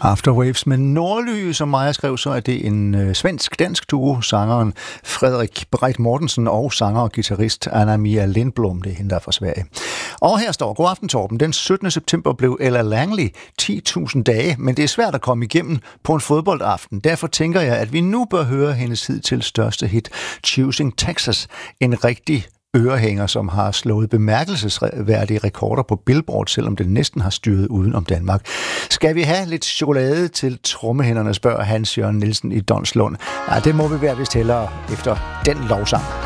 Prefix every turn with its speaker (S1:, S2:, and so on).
S1: Afterwaves med Nordly, som Maja skrev, så er det en svensk-dansk duo, sangeren Frederik Breit Mortensen og sanger og guitarist Anna-Mia Lindblom, det er hende, der er fra Sverige. Og her står, god aften Torben, den 17. september blev Ella Langley 10.000 dage, men det er svært at komme igennem på en fodboldaften. Derfor tænker jeg, at vi nu bør høre hendes hidtil største hit, Choosing Texas, en rigtig ørehænger, som har slået bemærkelsesværdige rekorder på Billboard, selvom det næsten har styret uden om Danmark. Skal vi have lidt chokolade til trommehænderne, spørger Hans Jørgen Nielsen i Donslund. Ja, det må vi være vist hellere efter den lovsang.